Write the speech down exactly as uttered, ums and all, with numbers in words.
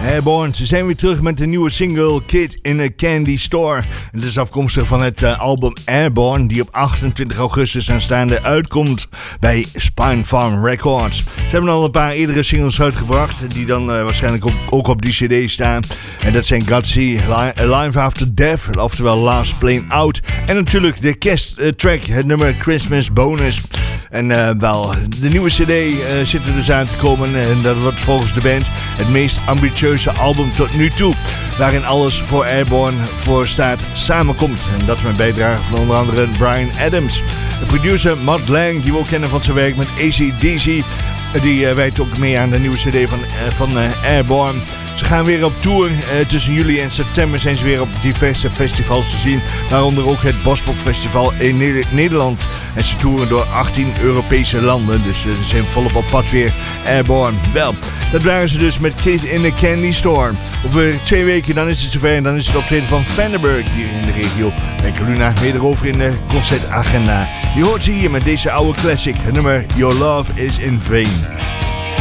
Airborne. Ze zijn weer terug met de nieuwe single Kid in a Candy Store. Het is afkomstig van het uh, album Airborne, die op achtentwintig augustus aanstaande uitkomt bij Spinefarm Records. Ze hebben al een paar eerdere singles uitgebracht, die dan uh, waarschijnlijk ook, ook op die cd staan. En dat zijn Gutsy, Live After Death, oftewel Last Plane Out. En natuurlijk de kersttrack, het nummer Christmas Bonus. En uh, wel, de nieuwe cd uh, zit er dus aan te komen. En dat wordt volgens de band het meest ambitieuze album tot nu toe. Waarin alles voor Airborne voor staat samenkomt. En dat met bijdrage van onder andere Bryan Adams. De producer Matt Lang, die we ook kennen van zijn werk met A C D C. Die uh, werkt ook mee aan de nieuwe cd van, uh, van uh, Airborne. Ze gaan weer op tour. Uh, tussen juli en september zijn ze weer op diverse festivals te zien. Waaronder ook het Bospop Festival in ne- Nederland. En ze toeren door achttien Europese landen. Dus uh, ze zijn volop op pad weer. Airborne. Wel, dat waren ze dus met Kid in a Candy Store. Over twee weken dan is het zover. En dan is het optreden van Vandenberg hier in de regio. En Kaluna meer erover in de concertagenda. Je hoort ze hier met deze oude classic. Het nummer Your Love is in Vain.